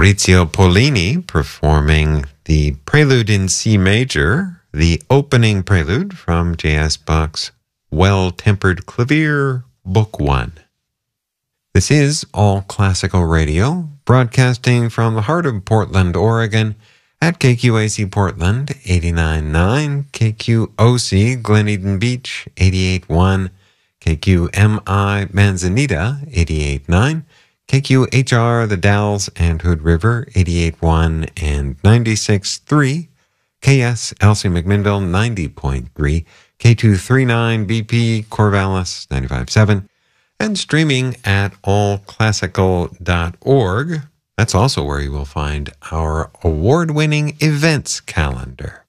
Maurizio Pollini performing the Prelude in C major, the opening prelude from J.S. Bach's Well-Tempered Clavier, Book 1. This is All Classical Radio, broadcasting from the heart of Portland, Oregon, at KQAC Portland, 89.9, KQOC Glen Eden Beach, 88.1, KQMI Manzanita, 88.9, KQHR The Dalles and Hood River, 88.1 and 96.3, KS Elsie McMinnville, 90.3, K239 BP Corvallis, 95.7, and streaming at allclassical.org. That's also where you will find our award-winning events calendar.